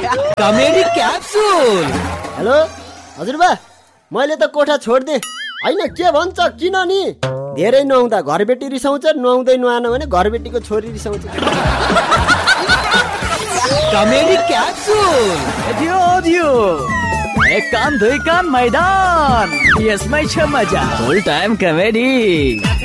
Comedy capsule. Hello हजुरबा, मैले त कोठा छोड्दिएँ। होइन के भन्छ, किन नि? धेरै नुहाउँदा घरबेटी रिसाउँछ, नुहाउँदै नुहाएन भने घरबेटीको छोरी रिसाउँछ। Comedy capsule. दियो एक कान दुई कान मैदान, यसमै छ मजा। फुल टाइम कमेडी।